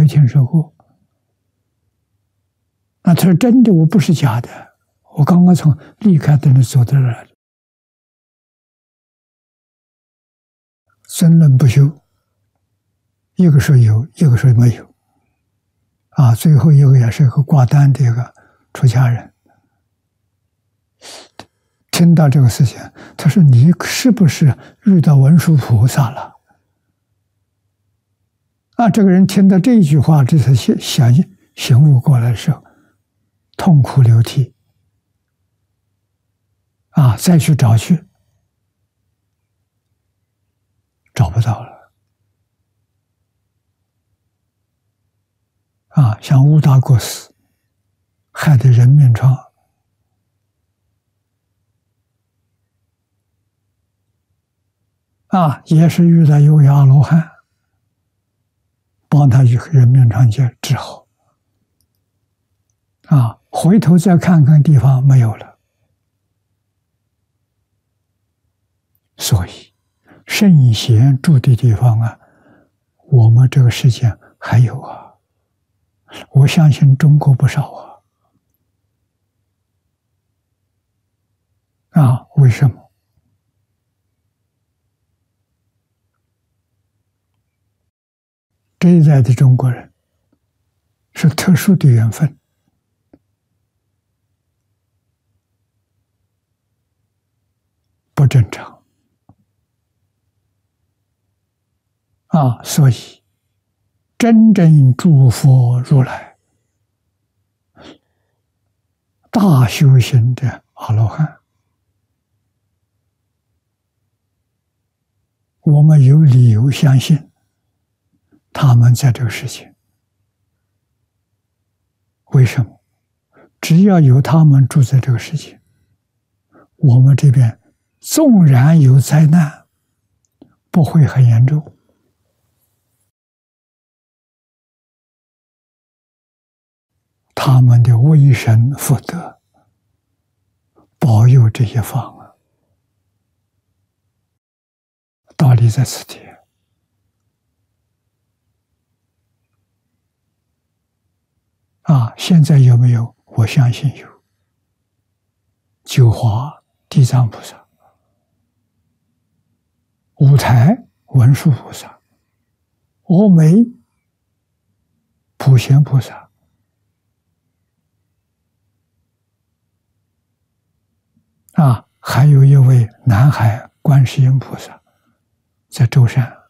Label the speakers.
Speaker 1: 没听说过。那他说真的，我不是假的，我刚刚从离开的那走到这儿来的。争论不休，一个说有，一个说没有。最后一个也是个挂单的一个出家人，听到这个事情，他说：“你是不是遇到文殊菩萨了？”这个人听到这一句话，这才醒悟过来的时候，痛哭流涕。再去找去，找不到了。像乌达国师，害得人面疮。也是遇到一位阿罗汉，帮他人面疮治好。回头再看看地方没有了。所以圣贤住的地方我们这个世界还有我相信中国不少为什么？这一代的中国人是特殊的缘分，不正常所以真正诸佛如来大修行的阿罗汉，我们有理由相信他们在这个世界。为什么？只要有他们住在这个世界，我们这边纵然有灾难，不会很严重。他们的威神福德保佑这些方道理在此地。现在有没有？我相信有。九华地藏菩萨，五台文殊菩萨，峨眉普贤菩萨，还有一位南海观世音菩萨，在舟山。